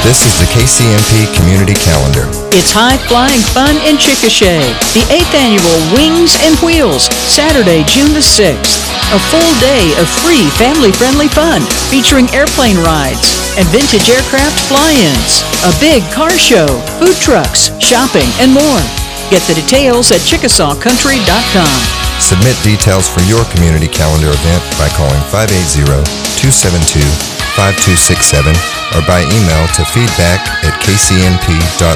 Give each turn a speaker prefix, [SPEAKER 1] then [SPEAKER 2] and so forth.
[SPEAKER 1] This is the KCMP Community Calendar.
[SPEAKER 2] It's high-flying fun in Chickasha. The 8th annual Wings and Wheels, Saturday, June the 6th. A full day of free family-friendly fun featuring airplane rides and vintage aircraft fly-ins, a big car show, food trucks, shopping, and more. Get the details at ChickasawCountry.com.
[SPEAKER 1] Submit details for your community calendar event by calling 580-272-5267 or by email to feedback@kcnp.org.